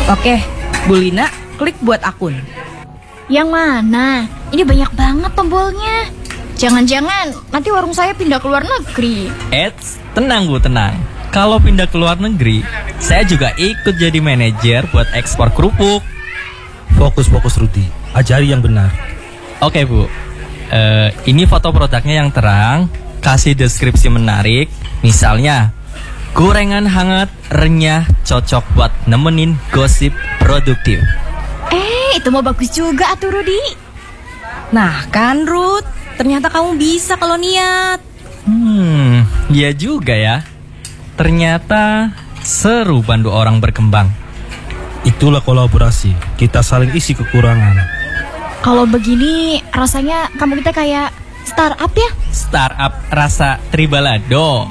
Oke, Bu Lina, klik buat akun. Yang mana? Ini banyak banget tombolnya. Jangan-jangan nanti warung saya pindah ke luar negeri. Eits, tenang Bu, tenang. Kalau pindah ke luar negeri, saya juga ikut jadi manajer buat ekspor kerupuk. Fokus Rudi, ajari yang benar. Oke Bu, ini foto produknya yang terang, kasih deskripsi menarik. Misalnya, gorengan hangat, renyah, cocok buat nemenin gosip produktif. Itu mau bagus juga atuh Rudi. Nah kan Ruth, ternyata kamu bisa kalau niat. Ya juga ya. Ternyata seru bantu orang berkembang. Itulah kolaborasi, kita saling isi kekurangan. Kalau begini rasanya kamu kita kayak startup ya. Startup rasa tribalado.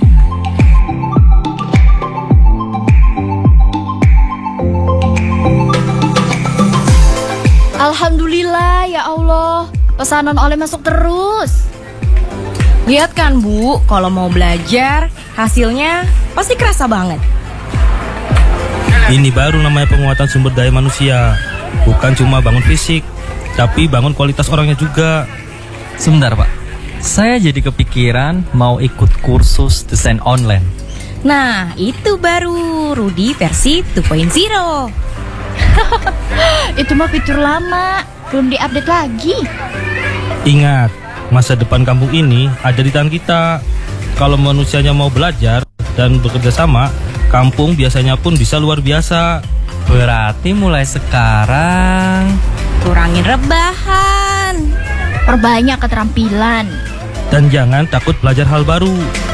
Alhamdulillah ya Allah, pesanan oleh masuk terus. Lihat kan Bu, kalau mau belajar, hasilnya pasti kerasa banget. Ini baru namanya penguatan sumber daya manusia. Bukan cuma bangun fisik, tapi bangun kualitas orangnya juga. Sebentar Pak, saya jadi kepikiran mau ikut kursus desain online. Nah, itu baru Rudy versi 2.0. Itu mah fitur lama, belum diupdate lagi. Ingat, masa depan kampung ini ada di tangan kita. Kalau manusianya mau belajar dan bekerja sama, kampung biasanya pun bisa luar biasa. Berarti mulai sekarang Kurangin rebahan, Perbanyak keterampilan. Dan jangan takut belajar hal baru.